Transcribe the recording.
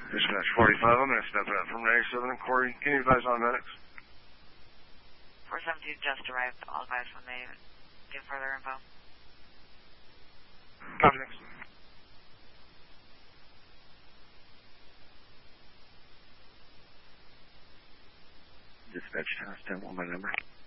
Dispatch 45, I'm going to step out from 97 and Corey. Can you advise on medics? 472 just arrived. I'll advise when they give further info. Copy, next. Dispatch Taos 10-1, my number.